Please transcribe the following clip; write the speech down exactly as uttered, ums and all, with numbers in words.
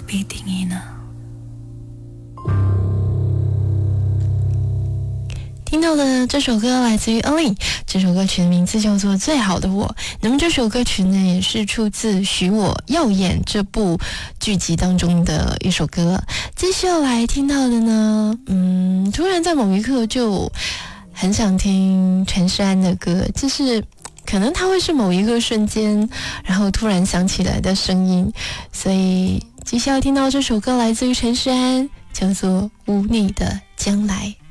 被定义呢？ 听到的这首歌来自于 Ellie， 这首歌曲的名字叫做《最好的我》。那么这首歌曲呢，也是出自《许我耀眼》这部剧集当中的一首歌。接下来听到的呢，嗯，突然在某一刻就很想听陈势安的歌，就是可能它会是某一个瞬间，然后突然想起来的声音。所以接下来听到这首歌来自于陈势安，叫做《无你的将来》。